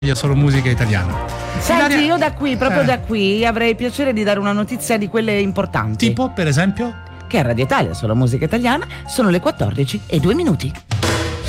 Solo musica italiana. Senti, io da qui, proprio da qui, avrei piacere di dare una notizia di quelle importanti. Tipo, per esempio? Che a Radio Italia, solo musica italiana, sono le 14:02.